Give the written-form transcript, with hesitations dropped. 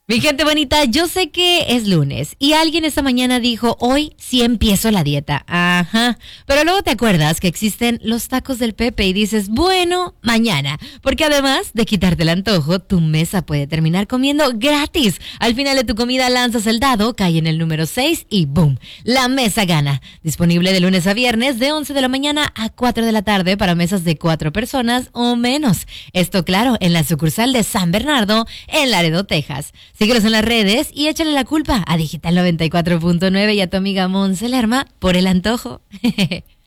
Mi gente bonita, yo sé que es lunes y alguien esta mañana dijo, hoy sí empiezo la dieta. Ajá, pero luego te acuerdas que existen los tacos del Pepe y dices, bueno, mañana. Porque además de quitarte el antojo, tu mesa puede terminar comiendo gratis. Al final de tu comida lanzas el dado, cae en el número 6 y ¡boom! La mesa gana. Disponible de lunes a viernes de 11 de la mañana a 4 de la tarde para mesas de 4 personas o menos. Esto claro, en la sucursal de San Bernardo, en Laredo, Texas. Síguelos en las redes y échale la culpa a Digital 94.9 y a tu amiga Monse Lerma por el antojo.